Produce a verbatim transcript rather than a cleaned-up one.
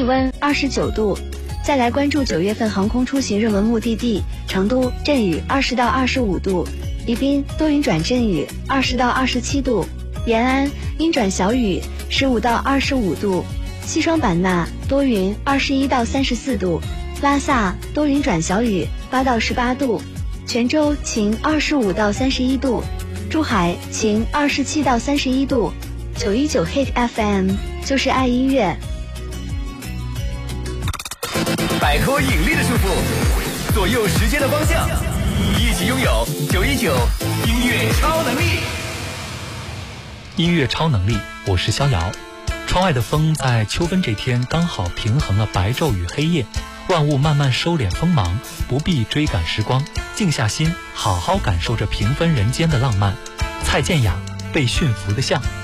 温二十九度。再来关注九月份航空出行热门目的地，成都阵雨二十到二十五度，宜宾多云转阵雨二十到二十七度，延安阴转小雨十五到二十五度，西双版纳多云二十一到三十四度，拉萨多云转小雨八到十八度，泉州晴二十五到三十一度，珠海晴二十七到三十一度。九一九 Hit F M 就是爱音乐。 摆脱引力的束缚，左右时间的方向，一起拥有九一九音乐超能力。 音乐超能力，我是逍遥。窗外的风在秋分这天刚好平衡了白昼与黑夜，万物慢慢收敛锋芒，不必追赶时光，静下心，好好感受着平分人间的浪漫。蔡健雅，被驯服的象。